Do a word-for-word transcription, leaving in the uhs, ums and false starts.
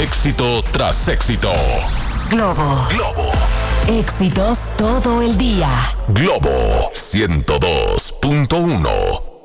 Éxito tras éxito. Globo. Globo. Éxitos todo el día. Globo ciento dos punto uno.